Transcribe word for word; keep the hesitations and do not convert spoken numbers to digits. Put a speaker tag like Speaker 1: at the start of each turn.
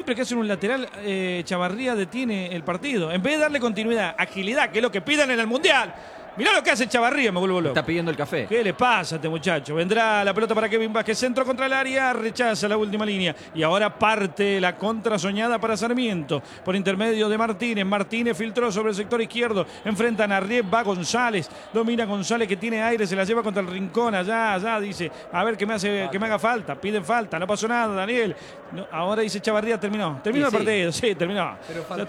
Speaker 1: siempre que hacen un lateral, eh, Chavarría detiene el partido. En vez de darle continuidad, agilidad, que es lo que piden en el Mundial. Mirá lo que hace Chavarría, me vuelvo loco.
Speaker 2: Está pidiendo el café.
Speaker 1: ¿Qué le pasa a este muchacho? Vendrá la pelota para Kevin Vázquez, centro contra el área, rechaza la última línea. Y ahora parte la contra soñada para Sarmiento. Por intermedio de Martínez. Martínez filtró sobre el sector izquierdo. Enfrentan a Riep, va González. Domina González que tiene aire, se la lleva contra el rincón. Allá, allá, dice. A ver qué me hace, que me haga falta. Piden falta, no pasó nada, Daniel. No, ahora dice Chavarría, terminó. Terminó
Speaker 2: Sí,
Speaker 1: el partido, sí, terminó.
Speaker 2: Pero